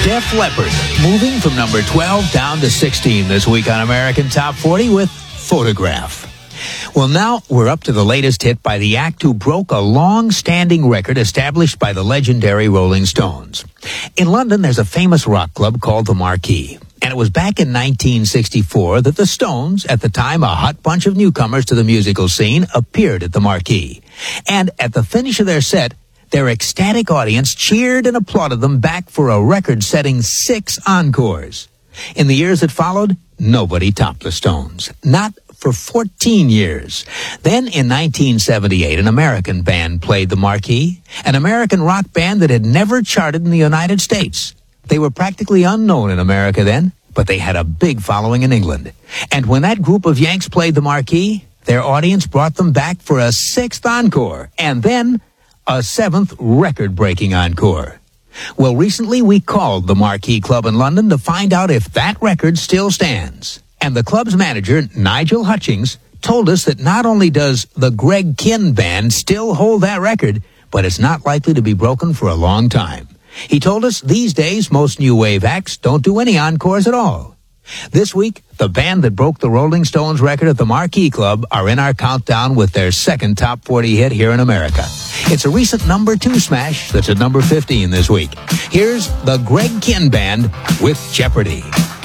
Def Leppard, moving from number 12 down to 16 this week on American Top 40 with Photograph. Well, now we're up to the latest hit by the act who broke a long-standing record established by the legendary Rolling Stones. In London, there's a famous rock club called the Marquee. And it was back in 1964 that the Stones, at the time a hot bunch of newcomers to the musical scene, appeared at the Marquee. And at the finish of their set, their ecstatic audience cheered and applauded them back for a record-setting 6 encores. In the years that followed, nobody topped the Stones. Not for 14 years. Then in 1978, an American band played the Marquee, an American rock band that had never charted in the United States. They were practically unknown in America then, but they had a big following in England. And when that group of Yanks played the Marquee, their audience brought them back for a 6th encore, and then a 7th record-breaking encore. Well, recently we called the Marquee Club in London to find out if that record still stands. And the club's manager, Nigel Hutchings, told us that not only does the Greg Kihn Band still hold that record, but it's not likely to be broken for a long time. He told us these days most new wave acts don't do any encores at all. This week, the band that broke the Rolling Stones record at the Marquee Club are in our countdown with their 2nd Top 40 hit here in America. It's a recent number 2 smash that's at number 15 this week. Here's the Greg Kihn Band with Jeopardy!